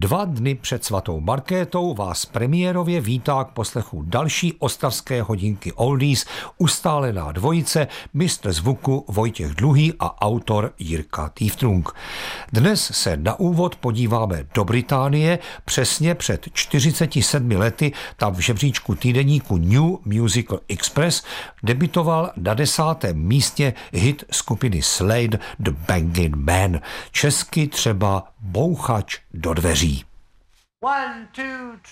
2 dny před svatou Markétou vás premiérově vítá k poslechu další ostravské hodinky Oldies ustálená dvojice, mistr zvuku Vojtěch Dluhý a autor Jirka Týftrung. Dnes se na úvod podíváme do Británie. Přesně před 47 lety tam v žebříčku týdeníku New Musical Express debutoval na 10. místě hit skupiny Slade The Bangin' Man. Česky třeba Bouchač do dveří. 1, 2, 3